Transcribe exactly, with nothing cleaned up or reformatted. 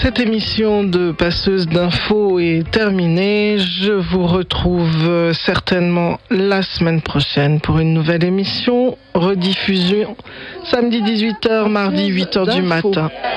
Cette émission de passeuse d'infos est terminée. Je vous retrouve certainement la semaine prochaine pour une nouvelle émission. Rediffusion samedi dix-huit heures, mardi huit heures du matin.